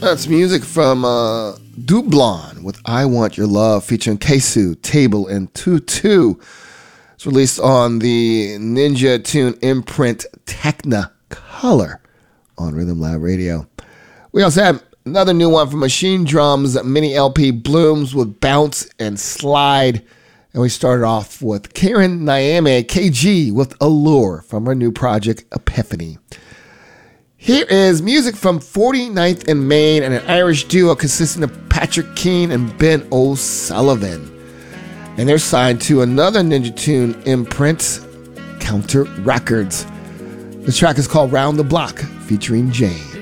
That's music from Dublon with I Want Your Love featuring Kesu, Table, and Tutu. It's released on the Ninja Tune imprint Technicolor on Rhythm Lab Radio. We also have another new one from Machine Drums mini LP Blooms with Bounce and Slide. And we started off with Karen Nyame KG with Allure from her new project Epiphany. Here is music from 49th and Main and an Irish duo consisting of Patrick Keane and Ben O'Sullivan. And they're signed to another Ninja Tune imprint, Counter Records. The track is called Round the Block featuring Jane.